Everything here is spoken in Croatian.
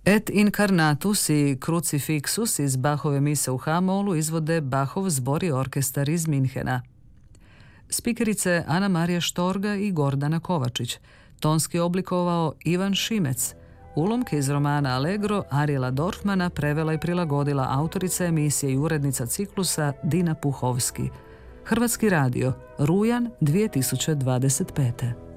Et incarnatus i crucifixus iz Bachove mise u H-molu izvode Bachov zbor i orkestar iz Minhena. Spikerice Ana Marija Štorga i Gordana Kovačić. Tonski oblikovao Ivan Šimec. Ulomke iz romana Allegro Ariela Dorfmana prevela i prilagodila autorica emisije i urednica ciklusa Dina Puhovski. Hrvatski radio, rujan 2025.